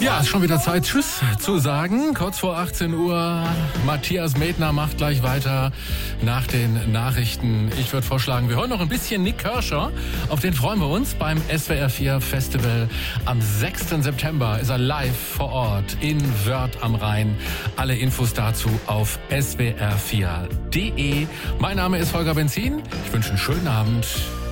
Ja, ist schon wieder Zeit, Tschüss zu sagen. Kurz vor 18 Uhr. Matthias Medner macht gleich weiter nach den Nachrichten. Ich würde vorschlagen, wir hören noch ein bisschen Nik Kershaw. Auf den freuen wir uns beim SWR 4 Festival. Am 6. September ist er live vor Ort in Wörth am Rhein. Alle Infos dazu auf swr4.de. Mein Name ist Holger Benzin. Ich wünsche einen schönen Abend.